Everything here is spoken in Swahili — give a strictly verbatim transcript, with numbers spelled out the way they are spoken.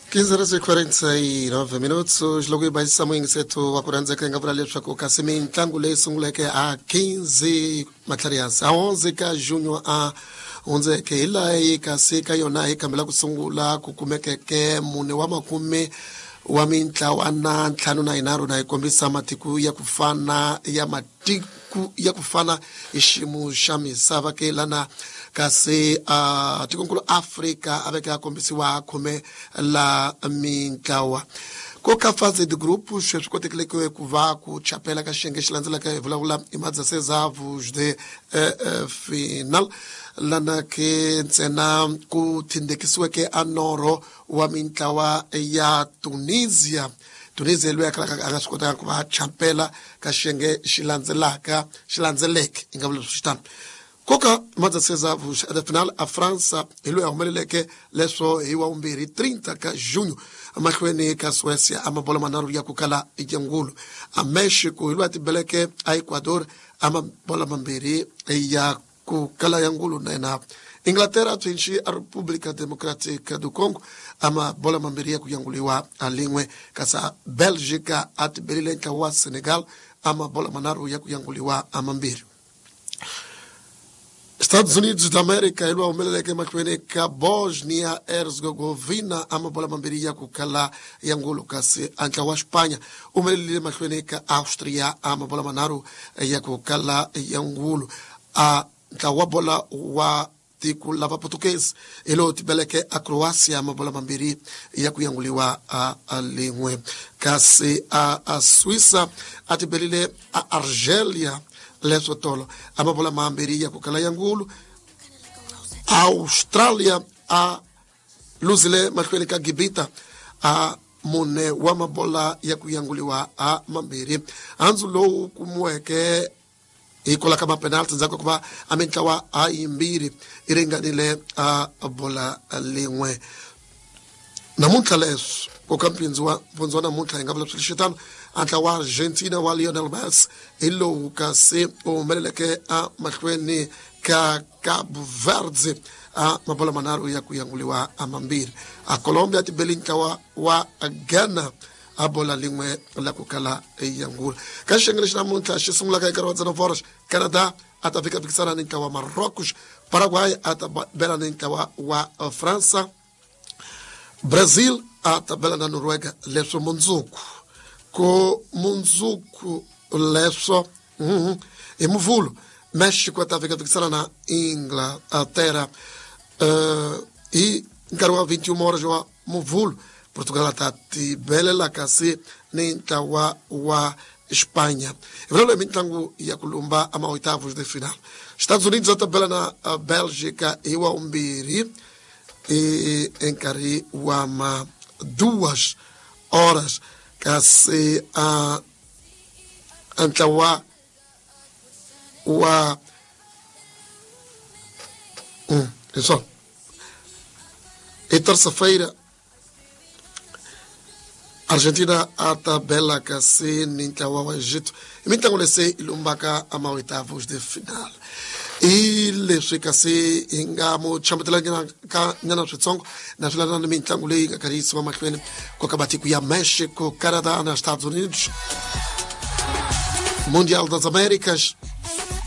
quinze horas e quarenta e nove minutos. Logo e mais samuing seto wakuranza kenga vrali shako kasimi tangu le sunguleke a quinze matarias a onze ka junho a onze ke ila e kasika yona e kamela kusungula kukumekeke mune wa makume wa mintla wana ntlhanu na inaru na ikombisa matiku ya kufana ya matiku ya kufana ishimu shami sava ke lana kasi uh, tikunkulu Afrika abeke akombisiwa khume la mintlawa ko kafaze de grupo sweswi ko tekeleke ku va ku chapela ka xiyenge xi landzelaka hi vulavula i madza sezavu de uh, uh, final lana ke ntsena ku thindekisiweke anoro wa mintlawa ya Tunisia Tunisia lo yakala anga swi kota ku va chapela ka xiyenge xi landzelaka xi landzeleke inga vula switano koka madza sezavu de final a França ilo ya humeleleke leswo hi wa umbirhi thirty ka junho amahlweni ka Suécia amabola manaru ya kukala ijengulu a Mexico ilo atibeleke a Ecuador amabola mambirhi ya kukala yangulu na Inglaterra twinchi a República Democrática do Congo amabola mambirhi ya kuyanguliwa alingwe kasa Belgica atibeleke wa Senegal amabola manaru ya kuyanguliwa amambiri Estados Unidos da América ilo umeleleke makwene ka Bosnia Herzegovina amabola mambiri ya kukala yangulu kasi anka wa Espanha umeleleke makwene ka Austria amabola manaru ya kukala yangulu a ka wabola wa tiku lava Portuguese ilo tibeleke a Croacia amabola mambiri ya kuyanguliwa a, a lingwe kasi a, a Suiza atibelile a Argelia Lesotho amabola mambiri ya kukala yangulu Australia a luzile makwene ka Gibita a mune wa mabola ya kuyanguliwa a mambiri anzu lo kumweke ikola kama penalty nzako kuba amentawa a imbiri irenganile a bola lingwe na munta leso ko kampinzi wa vonzo na munta ingabula tshitano anta wa Argentina wa Lionel Messi ilo ka se o meleleke a makhweni ka Cabo Verde a mabola manaru ya kuyanguliwa amambiri a Colombia tibelinka wa wa Ghana abola lingwe la kukala yangula kashengele shina munta shisumula ka ikarwa zana forash Canada atafika pikisana ninka wa Marrocos Paraguay atabela ninka wa, wa uh, França Brazil atabela na Noruega leso munzuku ko munzuku leso mm -hmm. e muvulo México atafika pikisana na Inglaterra uh, e nkarwa vinte e uma horas wa muvulo Portugal atati bele la kasi ninka wa wa Espanha. Vrelo mintangu ya kulumba ama oitavos de final. Estados Unidos atabela na uh, Bélgica e wa umbiri e encari wa ma duas horas kasi a uh, antawa wa hum, isso. E terça-feira Argentina atabela kasi ninka wa Egito. Mintangu lese ilumbaka ama oitavos de final. E lese kasi ingamo chambatela ngana ka ngana tsongo na tulana na mintangu le karisi wa makwene kwa kabatiku ya México, Canadá na Estados Unidos. Mundial das Américas